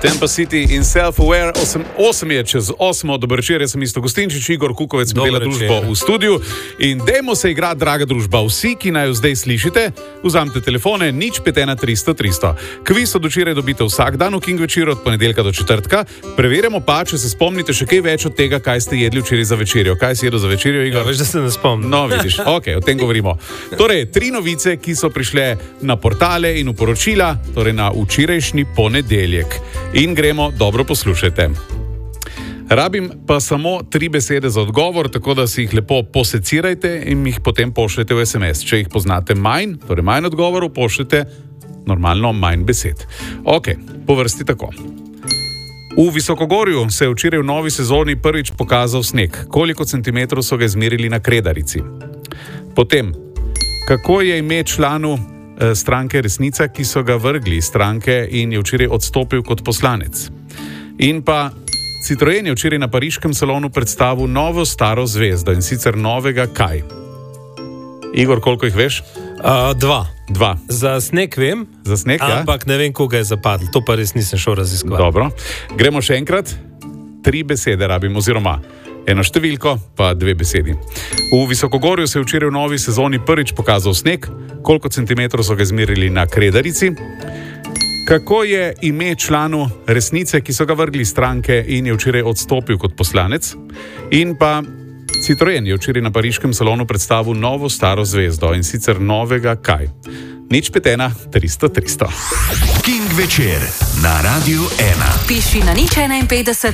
Tempo City in Self-Aware, 8 je čez 8, dober večer, jaz sem Isto Gostinčič, Igor Kukovec, Bela družba v studiu in dajmo se igrati, draga družba, vsi, ki naj jo zdaj slišite, vzamite telefone, 051 300 300. Kviz od včeraj dobite vsak dan v King večeru od ponedeljka do četrtka, preverjamo pa, če se spomnite še kaj več od tega, kaj ste jedli včeraj za večerjo. Kaj si jedel za večerjo, Igor? Ja, veš, da se ne spomnim. No, vidiš, ok, o tem govorimo. Torej, 3 novice, ki so prišle na portale in v poročila, torej na včerajšnji ponedeljek. In gremo, dobro poslušajte. Rabim pa samo 3 besede za odgovor, tako da si jih lepo posecirajte in jih potem pošljete v SMS. Če jih poznate manj, torej manj odgovorov, pošljete normalno manj besed. Ok, po vrsti tako. V Visokogorju se je včeraj v novi sezoni prvič pokazal sneg. Koliko centimetrov so ga izmerili na Kredarici? Potem, kako je ime članu stranke Resnica, ki so ga vrgli iz stranke in je včeraj odstopil kot poslanec? In pa Citroen je včeraj na pariškem salonu predstavil novo staro zvezdo in sicer novega kaj? Igor, koliko jih veš? 2. Za sneg vem, za sneg, ampak ne vem, koga je zapadlo. To pa res nisem šel raziskovati. Dobro, gremo še enkrat. 3 besede rabim, oziroma eno številko, pa 2 besedi. V Visokogorju se je včeraj v novi sezoni prvič pokazal sneg. Koliko centimetrov so ga izmerili na Kredarici? Kako je ime članu Resnice, ki so ga vrgli iz stranke in je včeraj odstopil kot poslanec? In pa Citroen je včeraj na pariškem salonu predstavil novo staro zvezdo in sicer novega kaj? 051 300 300. King večer na Radiu 1. Piši na 051